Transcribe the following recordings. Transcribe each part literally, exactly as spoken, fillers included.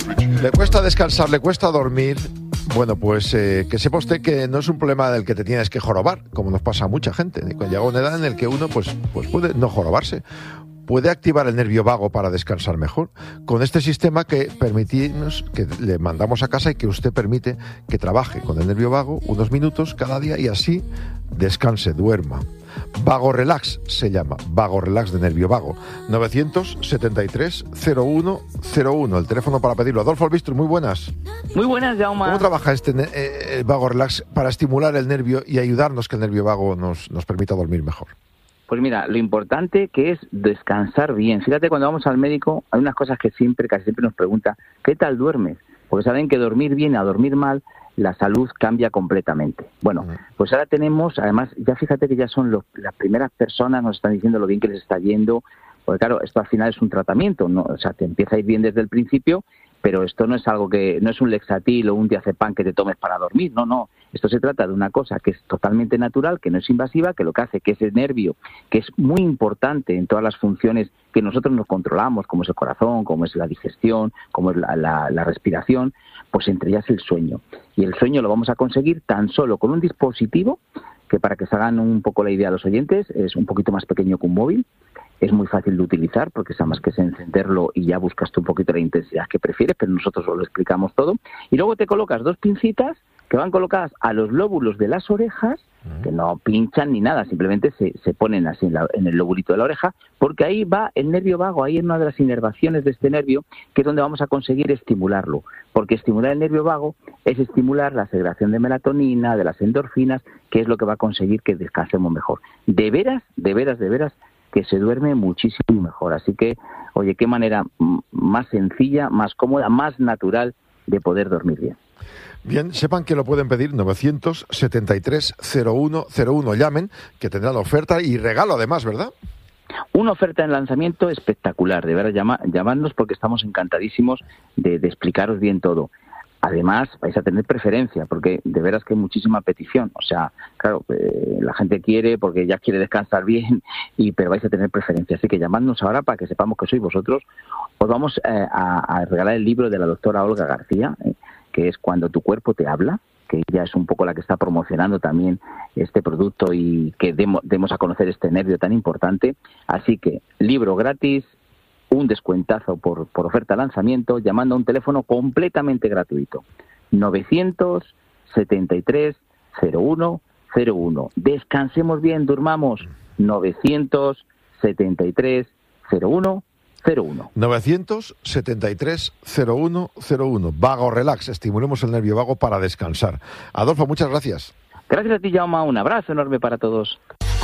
le cuesta descansar, le cuesta dormir. Bueno, pues eh, que sepa usted que no es un problema del que te tienes que jorobar, como nos pasa a mucha gente. Cuando llega una edad en la que uno pues, pues puede no jorobarse. Puede activar el nervio vago para descansar mejor con este sistema que permitimos, que le mandamos a casa y que usted permite que trabaje con el nervio vago unos minutos cada día y así descanse, duerma. Vago Relax se llama, Vago Relax de nervio vago. novecientos setenta y tres cero uno cero uno, el teléfono para pedirlo. Adolfo Albistro, muy buenas. Muy buenas, Jaume. ¿Cómo trabaja este eh, Vago Relax para estimular el nervio y ayudarnos que el nervio vago nos, nos permita dormir mejor? Pues mira, lo importante que es descansar bien. Fíjate, cuando vamos al médico, hay unas cosas que siempre, casi siempre nos pregunta, ¿qué tal duermes? Porque saben que dormir bien a dormir mal, la salud cambia completamente. Bueno, pues ahora tenemos, además, ya fíjate que ya son los, las primeras personas, nos están diciendo lo bien que les está yendo, porque claro, esto al final es un tratamiento, ¿no? O sea, te empieza a ir bien desde el principio, pero esto no es algo que, no es un Lexatil o un diazepam que te tomes para dormir, no, no. Esto se trata de una cosa que es totalmente natural, que no es invasiva, que lo que hace que ese nervio, que es muy importante en todas las funciones que nosotros nos controlamos, como es el corazón, como es la digestión, como es la, la, la respiración, pues entre ellas el sueño. Y el sueño lo vamos a conseguir tan solo con un dispositivo que, para que se hagan un poco la idea a los oyentes, es un poquito más pequeño que un móvil. Es muy fácil de utilizar porque es más que es encenderlo y ya buscas tú un poquito la intensidad que prefieres, pero nosotros os lo explicamos todo. Y luego te colocas dos pincitas que van colocadas a los lóbulos de las orejas, que no pinchan ni nada, simplemente se, se ponen así en, la, en el lóbulito de la oreja, porque ahí va el nervio vago, ahí es una de las inervaciones de este nervio, que es donde vamos a conseguir estimularlo, porque estimular el nervio vago es estimular la segregación de melatonina, de las endorfinas, que es lo que va a conseguir que descansemos mejor. De veras, de veras, de veras, que se duerme muchísimo mejor. Así que, oye, qué manera más sencilla, más cómoda, más natural de poder dormir bien. Bien, sepan que lo pueden pedir novecientos setenta y tres cero uno cero uno. Llamen, que tendrán oferta y regalo además, ¿verdad? Una oferta en lanzamiento espectacular. De verdad, llama, llamadnos porque estamos encantadísimos de, de explicaros bien todo. Además, vais a tener preferencia, porque de veras que hay muchísima petición. O sea, claro, eh, la gente quiere porque ya quiere descansar bien, y pero vais a tener preferencia. Así que llamadnos ahora para que sepamos que sois vosotros. Os vamos eh, a, a regalar el libro de la doctora Olga García, eh, que es Cuando tu cuerpo te habla, que ella es un poco la que está promocionando también este producto y que demos, demos a conocer este nervio tan importante. Así que, libro gratis, un descuentazo por, por oferta de lanzamiento, llamando a un teléfono completamente gratuito. novecientos setenta y tres cero uno cero uno. Descansemos bien, durmamos. novecientos setenta y tres cero uno cero uno. novecientos setenta y tres cero uno cero uno. Vago Relax, estimulemos el nervio vago para descansar. Adolfo, muchas gracias. Gracias a ti, Jaume. Un abrazo enorme para todos.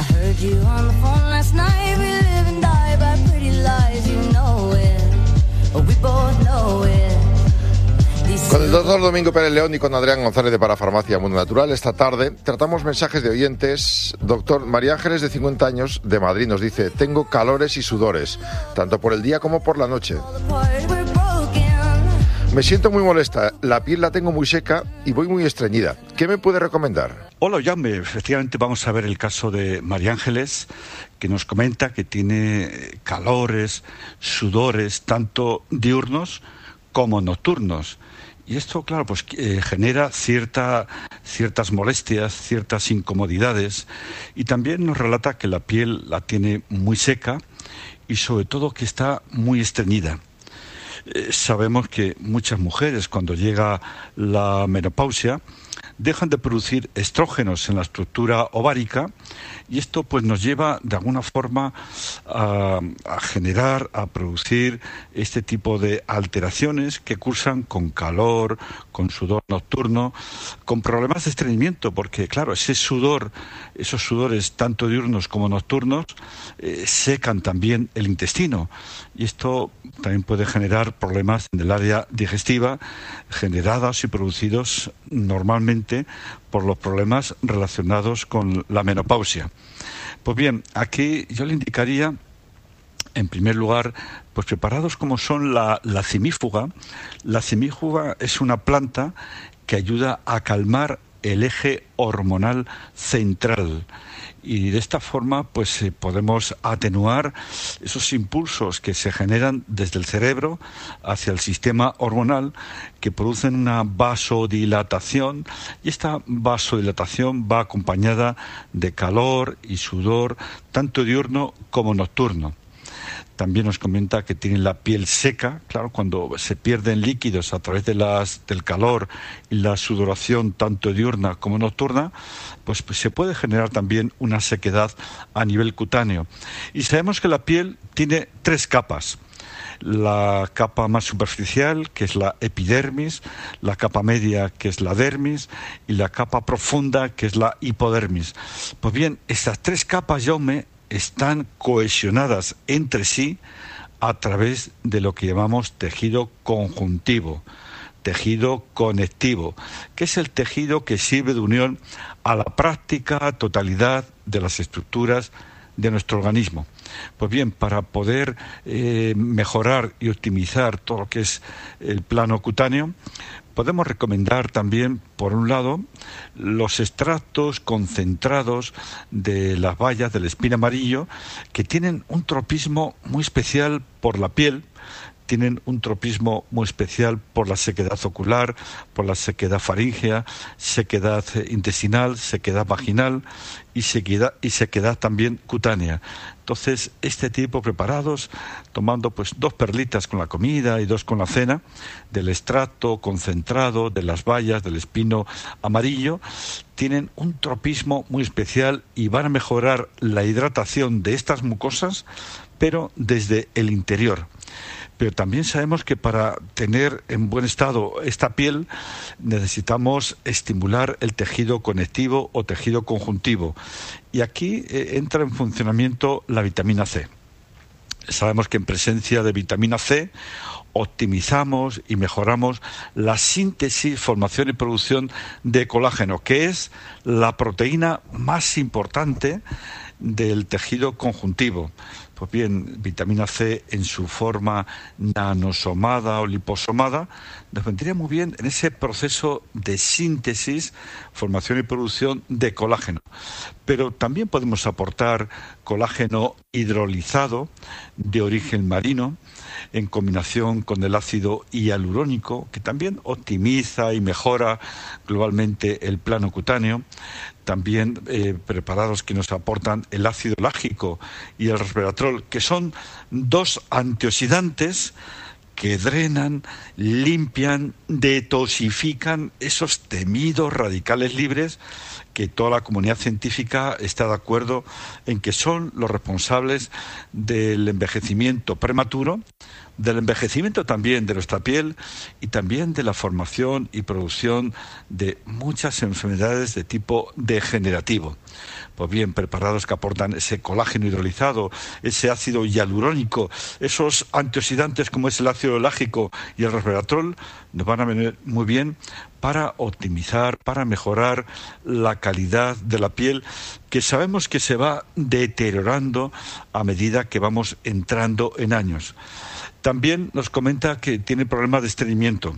Con el doctor Domingo Pérez León y con Adrián González de Parafarmacia Mundo Natural, esta tarde tratamos mensajes de oyentes. Doctor, María Ángeles, de cincuenta años, de Madrid, nos dice: tengo calores y sudores, tanto por el día como por la noche. Me siento muy molesta, la piel la tengo muy seca y voy muy estreñida. ¿Qué me puede recomendar? Hola, Jaume. Efectivamente vamos a ver el caso de María Ángeles, que nos comenta que tiene calores, sudores, tanto diurnos como nocturnos. Y esto, claro, pues eh, genera cierta, ciertas molestias, ciertas incomodidades, y también nos relata que la piel la tiene muy seca y sobre todo que está muy estreñida. Eh, sabemos que muchas mujeres, cuando llega la menopausia, dejan de producir estrógenos en la estructura ovárica, y esto pues nos lleva de alguna forma a, a generar, a producir este tipo de alteraciones que cursan con calor, con sudor nocturno, con problemas de estreñimiento, porque claro, ese sudor, esos sudores tanto diurnos como nocturnos, eh, secan también el intestino, y esto también puede generar problemas en el área digestiva, generados y producidos normalmente por los problemas relacionados con la menopausia. Pues bien, aquí yo le indicaría, en primer lugar, pues preparados como son la, la cimífuga. La cimífuga es una planta que ayuda a calmar el eje hormonal central, y de esta forma pues eh, podemos atenuar esos impulsos que se generan desde el cerebro hacia el sistema hormonal, que producen una vasodilatación, y esta vasodilatación va acompañada de calor y sudor tanto diurno como nocturno. También nos comenta que tienen la piel seca. Claro, cuando se pierden líquidos a través de las, del calor y la sudoración tanto diurna como nocturna, pues, pues se puede generar también una sequedad a nivel cutáneo. Y sabemos que la piel tiene tres capas. La capa más superficial, que es la epidermis, la capa media, que es la dermis, y la capa profunda, que es la hipodermis. Pues bien, estas tres capas, Jaume, están cohesionadas entre sí a través de lo que llamamos tejido conjuntivo, tejido conectivo, que es el tejido que sirve de unión a la práctica totalidad de las estructuras de nuestro organismo. Pues bien, para poder eh, mejorar y optimizar todo lo que es el plano cutáneo, podemos recomendar también, por un lado, los extractos concentrados de las bayas del espino amarillo, que tienen un tropismo muy especial por la piel, tienen un tropismo muy especial por la sequedad ocular, por la sequedad faríngea, sequedad intestinal, sequedad vaginal y sequedad, y sequedad también cutánea. Entonces, este tipo de preparados, tomando pues dos perlitas con la comida y dos con la cena, del extracto concentrado de las bayas del espino amarillo, tienen un tropismo muy especial y van a mejorar la hidratación de estas mucosas, pero desde el interior. Pero también sabemos que para tener en buen estado esta piel necesitamos estimular el tejido conectivo o tejido conjuntivo. Y aquí eh, entra en funcionamiento la vitamina C. Sabemos que en presencia de vitamina C optimizamos y mejoramos la síntesis, formación y producción de colágeno, que es la proteína más importante del tejido conjuntivo. Pues bien, vitamina C en su forma nanosomada o liposomada nos vendría muy bien en ese proceso de síntesis, formación y producción de colágeno. Pero también podemos aportar colágeno hidrolizado de origen marino, en combinación con el ácido hialurónico, que también optimiza y mejora globalmente el plano cutáneo. También eh, preparados que nos aportan el ácido lágico y el resveratrol, que son dos antioxidantes que drenan, limpian, detoxifican esos temidos radicales libres que toda la comunidad científica está de acuerdo en que son los responsables del envejecimiento prematuro, del envejecimiento también de nuestra piel y también de la formación y producción de muchas enfermedades de tipo degenerativo. Pues bien, preparados que aportan ese colágeno hidrolizado, ese ácido hialurónico, esos antioxidantes como es el ácido lágico y el resveratrol, nos van a venir muy bien para optimizar, para mejorar la calidad de la piel, que sabemos que se va deteriorando a medida que vamos entrando en años. También nos comenta que tiene problemas de estreñimiento.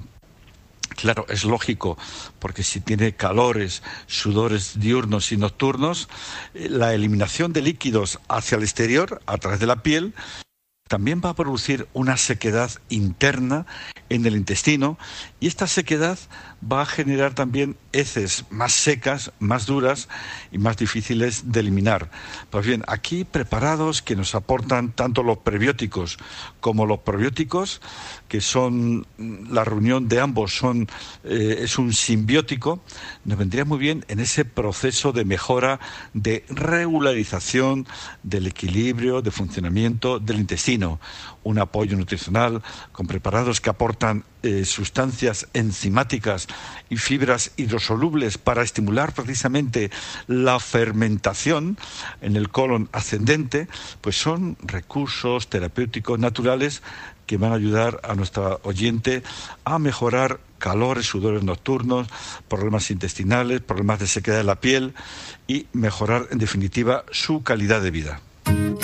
Claro, es lógico, porque si tiene calores, sudores diurnos y nocturnos, la eliminación de líquidos hacia el exterior, a través de la piel, también va a producir una sequedad interna en el intestino, y esta sequedad va a generar también heces más secas, más duras y más difíciles de eliminar. Pues bien, aquí preparados que nos aportan tanto los prebióticos como los probióticos, que son la reunión de ambos, son eh, es un simbiótico, nos vendría muy bien en ese proceso de mejora, de regularización del equilibrio, de funcionamiento del intestino. Un apoyo nutricional con preparados que aportan eh, sustancias enzimáticas y fibras hidrosolubles para estimular precisamente la fermentación en el colon ascendente, pues son recursos terapéuticos naturales que van a ayudar a nuestra oyente a mejorar calores, sudores nocturnos, problemas intestinales, problemas de sequedad de la piel y mejorar en definitiva su calidad de vida.